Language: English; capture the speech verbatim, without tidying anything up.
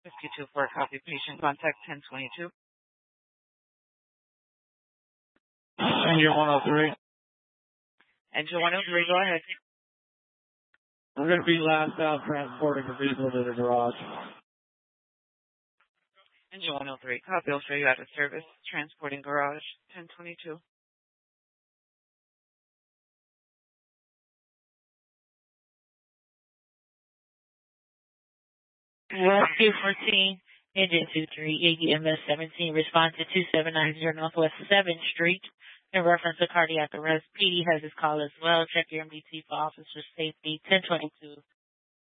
fifty-two for a copy. Patient contact ten twenty-two. Engine one oh three. Engine one oh three, go ahead. We're going to be last out transporting the vehicle to the garage. Engine one oh three, copy. I'll show you out of service. Transporting garage ten twenty-two. Rescue fourteen, engine two three, A D M S seventeen, respond to two seven nine zero Northwest seventh Street in reference to cardiac arrest. P D has his call as well. Check your M D T for officer safety ten twenty-two.